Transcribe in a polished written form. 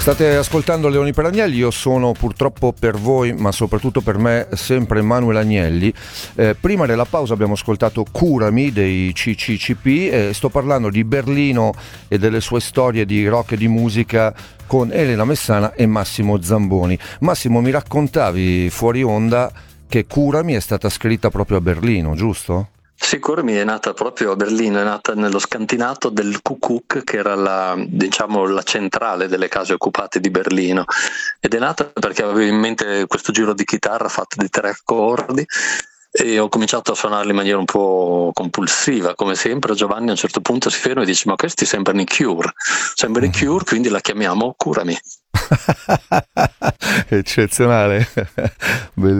State ascoltando Leoni per Agnelli, io sono purtroppo per voi, ma soprattutto per me, sempre Emanuele Agnelli. Prima della pausa abbiamo ascoltato Curami dei CCCP e sto parlando di Berlino e delle sue storie di rock e di musica con Elena Messana e Massimo Zamboni. Massimo, mi raccontavi fuori onda che Curami è stata scritta proprio a Berlino, giusto? Sì, Curami è nata proprio a Berlino, è nata nello scantinato del Kuckuck, che era la centrale delle case occupate di Berlino, ed è nata perché avevo in mente questo giro di chitarra fatto di 3 accordi e ho cominciato a suonarli in maniera un po' compulsiva, come sempre. Giovanni a un certo punto si ferma e dice: ma questi sembrano i Cure, quindi la chiamiamo Curami. Eccezionale. Bellissimo.